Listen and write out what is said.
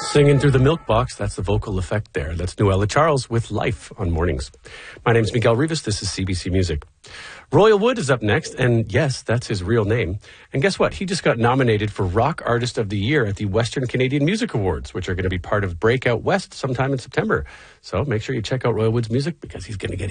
Singing through the milk box, that's the vocal effect there. That's Noella Charles with Life on Mornings. My name's Miguel Rivas. This is CBC Music. Royal Wood is up next, and yes, that's his real name. And guess what? He just got nominated for Rock Artist of the Year at the Western Canadian Music Awards, which are going to be part of Breakout West sometime in September. So make sure you check out Royal Wood's music because he's going to get